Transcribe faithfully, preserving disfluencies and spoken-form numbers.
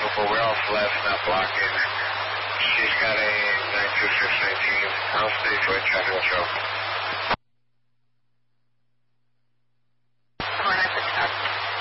but we're off left, not blocking. She's got a nine two six nineteen. I'll stay for a traffic control.